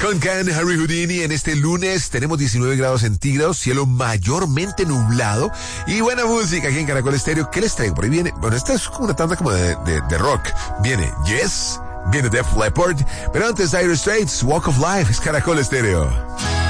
Con Can, Harry Houdini, en este lunes tenemos 19 grados centígrados, cielo mayormente nublado y buena música aquí en Caracol Estéreo. ¿Qué les traigo? Por ahí viene, bueno, esta es como una tanda como de rock. Viene Yes, viene Def Leppard, pero antes Dire Straits, Walk of Life, es Caracol Estéreo.